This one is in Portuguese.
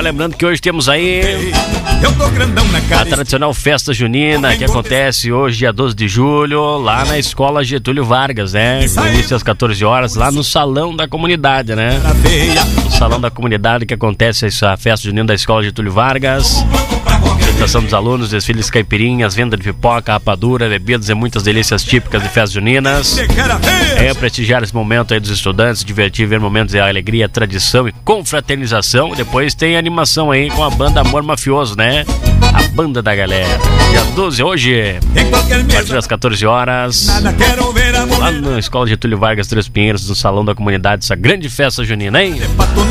lembrando que hoje temos aí a tradicional festa junina que acontece hoje, dia 12 de julho, lá na Escola Getúlio Vargas, né? Com início às 14 horas, lá no Salão da Comunidade, né? No Salão da Comunidade que acontece essa festa junina da Escola Getúlio Vargas. Apresentação dos alunos, desfiles caipirinhas, venda de pipoca, rapadura, bebidas e muitas delícias típicas de festas juninas. É prestigiar esse momento aí dos estudantes, divertir, ver momentos de alegria, tradição e confraternização. Depois tem animação aí com a banda Amor Mafioso, né? A banda da galera. Dia 12 hoje, a partir das 14 horas, lá na Escola Getúlio Vargas, Três Pinheiros, no Salão da Comunidade, essa grande festa junina, hein?